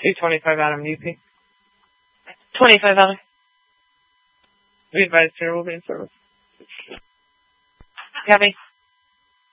$225 out of UP. $25. We advise here will be in service. Copy.